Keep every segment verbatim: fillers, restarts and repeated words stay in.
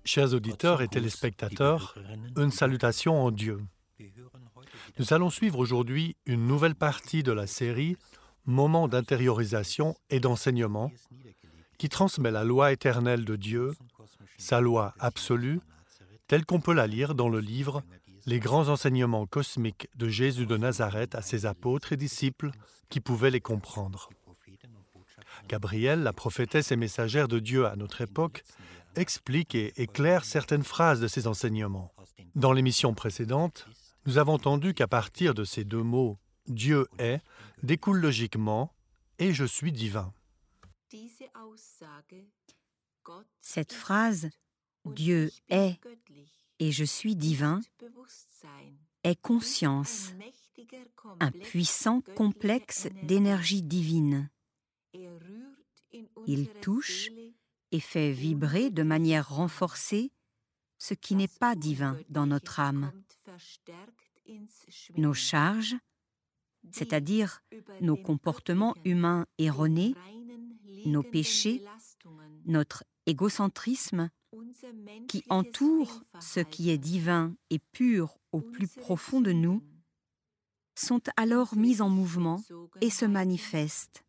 Chers auditeurs et téléspectateurs, une salutation en Dieu. Nous allons suivre aujourd'hui une nouvelle partie de la série Moments d'intériorisation et d'enseignement qui transmet la loi éternelle de Dieu, sa loi absolue, telle qu'on peut la lire dans le livre Les grands enseignements cosmiques de Jésus de Nazareth à ses apôtres et disciples qui pouvaient les comprendre. Gabrielle, la prophétesse et messagère de Dieu à notre époque, explique et éclaire certaines phrases de ces enseignements. Dans l'émission précédente, nous avons entendu qu'à partir de ces deux mots « Dieu est » découle logiquement « et je suis divin ». Cette phrase « Dieu est et je suis divin » est conscience, un puissant complexe d'énergie divine. Il touche et fait vibrer de manière renforcée ce qui n'est pas divin dans notre âme. Nos charges, c'est-à-dire nos comportements humains erronés, nos péchés, notre égocentrisme, qui entourent ce qui est divin et pur au plus profond de nous, sont alors mis en mouvement et se manifestent.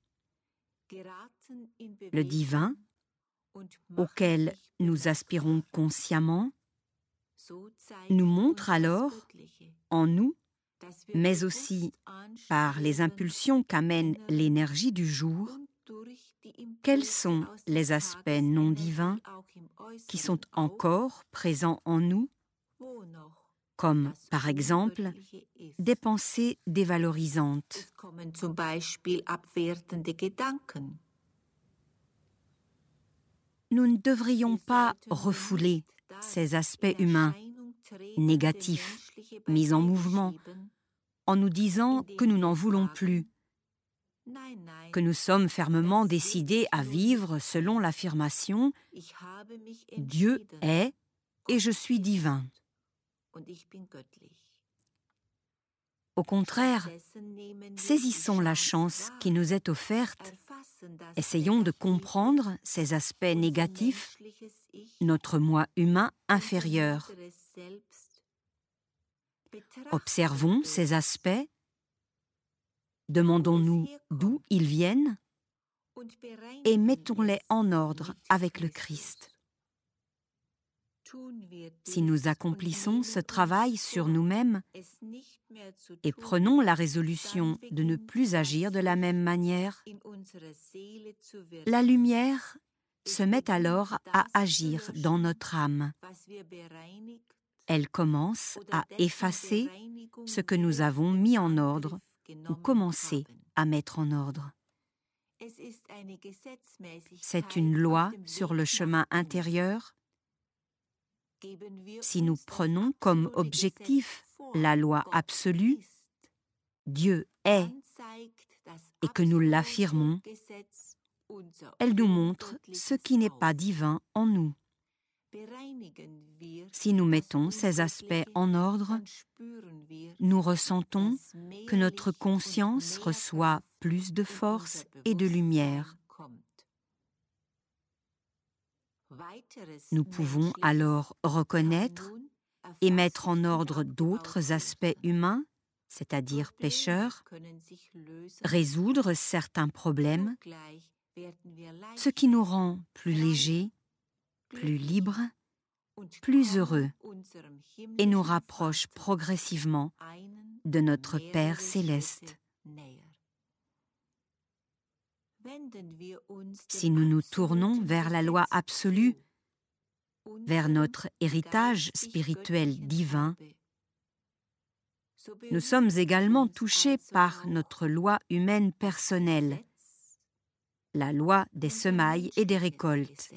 Le divin, auquel nous aspirons consciemment, nous montre alors, en nous, mais aussi par les impulsions qu'amène l'énergie du jour, quels sont les aspects non divins qui sont encore présents en nous, comme par exemple des pensées dévalorisantes. Nous ne devrions pas refouler ces aspects humains négatifs, mis en mouvement, en nous disant que nous n'en voulons plus, que nous sommes fermement décidés à vivre selon l'affirmation « Dieu est et je suis divin ». Au contraire, saisissons la chance qui nous est offerte, essayons de comprendre ces aspects négatifs, notre moi humain inférieur. Observons ces aspects, demandons-nous d'où ils viennent et mettons-les en ordre avec le Christ. Si nous accomplissons ce travail sur nous-mêmes et prenons la résolution de ne plus agir de la même manière, la lumière se met alors à agir dans notre âme. Elle commence à effacer ce que nous avons mis en ordre ou commencé à mettre en ordre. C'est une loi sur le chemin intérieur. Si nous prenons comme objectif la loi absolue, Dieu est, et que nous l'affirmons, elle nous montre ce qui n'est pas divin en nous. Si nous mettons ces aspects en ordre, nous ressentons que notre conscience reçoit plus de force et de lumière. Nous pouvons alors reconnaître et mettre en ordre d'autres aspects humains, c'est-à-dire pécheurs, résoudre certains problèmes, ce qui nous rend plus légers, plus libres, plus heureux et nous rapproche progressivement de notre Père céleste. Si nous nous tournons vers la loi absolue, vers notre héritage spirituel divin, nous sommes également touchés par notre loi humaine personnelle, la loi des semailles et des récoltes.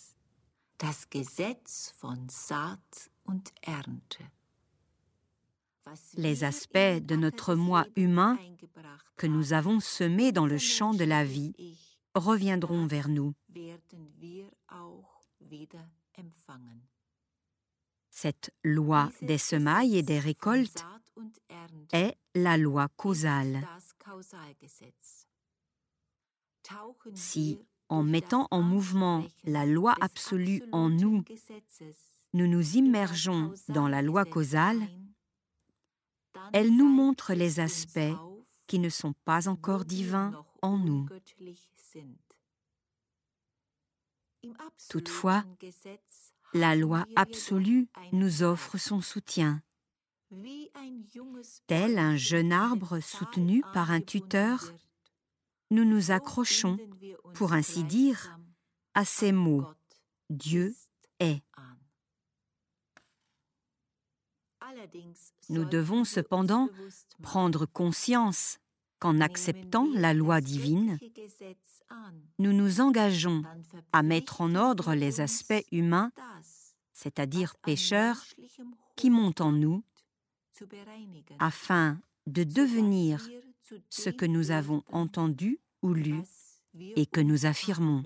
Les aspects de notre moi humain que nous avons semés dans le champ de la vie reviendront vers nous. Cette loi des semailles et des récoltes est la loi causale. Si En mettant en mouvement la loi absolue en nous, nous nous immergeons dans la loi causale, elle nous montre les aspects qui ne sont pas encore divins en nous. Toutefois, la loi absolue nous offre son soutien. Tel un jeune arbre soutenu par un tuteur, nous nous accrochons, pour ainsi dire, à ces mots « Dieu est ». Nous devons cependant prendre conscience qu'en acceptant la loi divine, nous nous engageons à mettre en ordre les aspects humains, c'est-à-dire pécheurs, qui montent en nous, afin de devenir ce que nous avons entendu ou lu et que nous affirmons.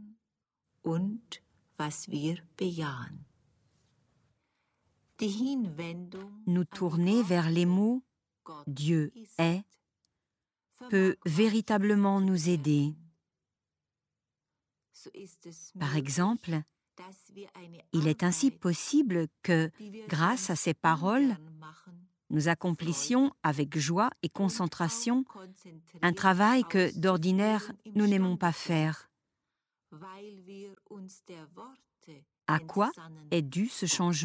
Nous tourner vers les mots « Dieu est » peut véritablement nous aider. Par exemple, il est ainsi possible que, grâce à ces paroles, nous accomplissions avec joie et concentration un travail que, d'ordinaire, nous n'aimons pas faire. À quoi est dû ce changement ?